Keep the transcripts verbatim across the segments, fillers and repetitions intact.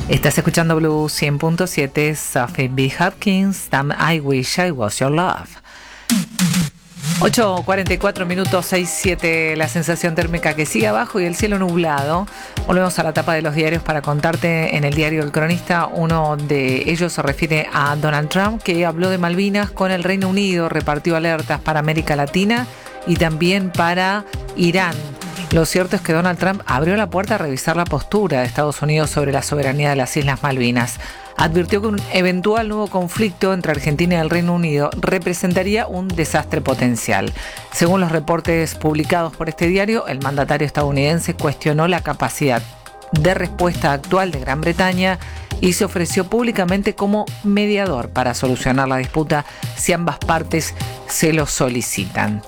Estás escuchando Blue cien punto siete, Sophie B. Hopkins, Damn I Wish I Was Your Love. ocho cuarenta y cuatro minutos, seis siete, la sensación térmica que sigue abajo y el cielo nublado. Volvemos a la tapa de los diarios para contarte en el diario El Cronista. Uno de ellos se refiere a Donald Trump, que habló de Malvinas con el Reino Unido, repartió alertas para América Latina y también para Irán. Lo cierto es que Donald Trump abrió la puerta a revisar la postura de Estados Unidos sobre la soberanía de las Islas Malvinas. Advirtió que un eventual nuevo conflicto entre Argentina y el Reino Unido representaría un desastre potencial. Según los reportes publicados por este diario, el mandatario estadounidense cuestionó la capacidad de respuesta actual de Gran Bretaña y se ofreció públicamente como mediador para solucionar la disputa si ambas partes se lo solicitan.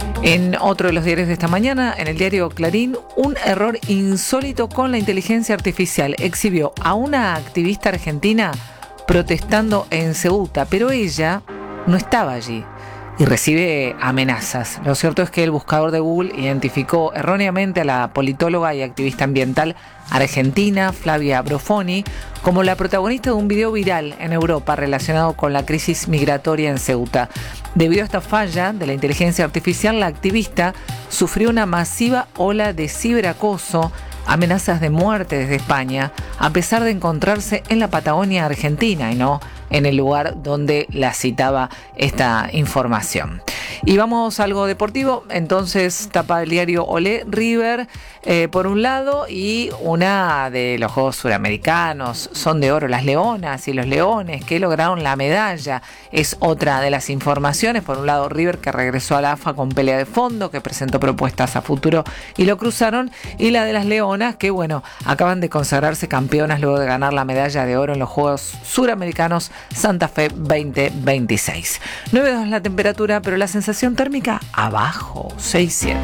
En otro de los diarios de esta mañana, en el diario Clarín, un error insólito con la inteligencia artificial exhibió a una activista argentina protestando en Ceuta, pero ella no estaba allí y recibe amenazas. Lo cierto es que el buscador de Google identificó erróneamente a la politóloga y activista ambiental argentina Flavia Brofoni como la protagonista de un video viral en Europa relacionado con la crisis migratoria en Ceuta. Debido a esta falla de la inteligencia artificial, la activista sufrió una masiva ola de ciberacoso, amenazas de muerte desde España, a pesar de encontrarse en la Patagonia Argentina y no en el lugar donde la citaba esta información. Y vamos a algo deportivo. Entonces, tapa del diario Olé, River eh, por un lado, y una de los Juegos Suramericanos, son de oro las Leonas y los Leones que lograron la medalla, es otra de las informaciones. Por un lado, River, que regresó a la A F A con pelea de fondo, que presentó propuestas a futuro y lo cruzaron, y la de las Leonas, que bueno, acaban de consagrarse campeonas luego de ganar la medalla de oro en los Juegos Suramericanos Santa Fe veinte veintiséis. nueve dos la temperatura, pero la sensación térmica abajo, seis siete.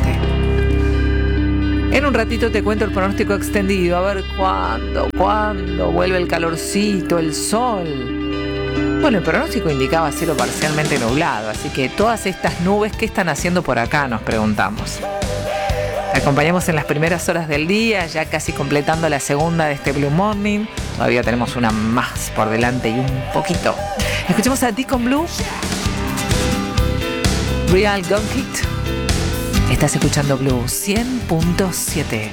En un ratito te cuento el pronóstico extendido, a ver cuándo, cuándo vuelve el calorcito, el sol. Bueno, el pronóstico indicaba cielo parcialmente nublado, así que todas estas nubes, ¿qué están haciendo por acá?, nos preguntamos. Te acompañamos en las primeras horas del día, ya casi completando la segunda de este Blue Morning. Todavía tenemos una más por delante y un poquito. Escuchemos a Deacon Blue, Real Gun Hit. Estás escuchando Blue cien punto siete.